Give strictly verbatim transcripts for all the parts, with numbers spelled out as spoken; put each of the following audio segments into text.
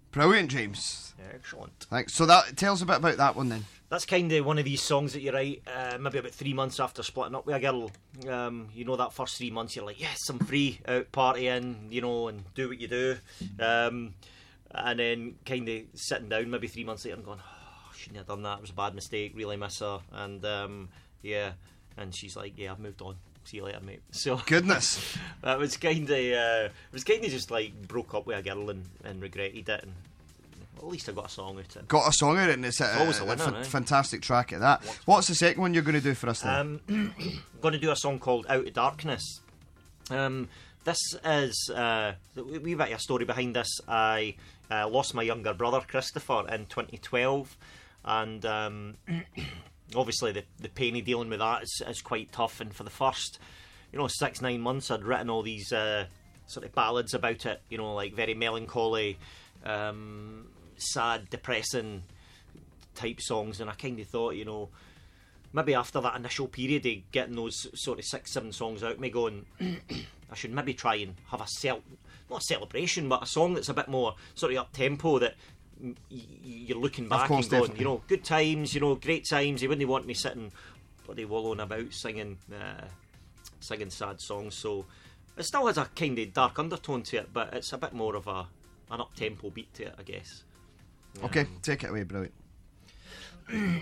Brilliant, James. Excellent. Thanks. So that tell us a bit about that one then. That's kind of one of these songs that you write uh, maybe about three months after splitting up with a girl. Um, you know, that first three months you're like, yes, I'm free, out partying, you know, and do what you do. Um, and then kind of sitting down maybe three months later and going, oh, I shouldn't have done that, it was a bad mistake, really miss her. And um, yeah, and she's like, yeah, I've moved on. See you later, mate. So Goodness. that was kind of, uh, it was kind of just like broke up with a girl and, and regretted it. And well, at least I got a song out of it. Got a song out of it, and it's a, Always a a, winner, a f- eh? fantastic track at that. What's the second one you're going to do for us then? Um, I'm going to do a song called Out of Darkness. Um, this is uh, a wee bit of a story behind this. I uh, lost my younger brother Christopher in twenty twelve, and um, obviously the, the pain of dealing with that is, is quite tough. And for the first, you know, six nine months, I'd written all these uh, sort of ballads about it. You know, like very melancholy, um, sad, depressing type songs, and I kind of thought, you know, maybe after that initial period of getting those sort of six, seven songs out, me going, I should maybe try and have a cel- not a celebration, but a song that's a bit more sort of up tempo that y- you're looking back course, and going, definitely. you know, good times, you know, great times. He wouldn't want me sitting bloody wallowing about singing, uh, singing sad songs. So it still has a kind of dark undertone to it, but it's a bit more of a an up tempo beat to it, I guess. Okay, take it away, brilliant. And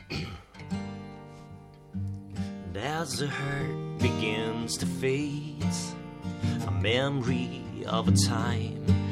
as the hurt begins to fade, a memory of a time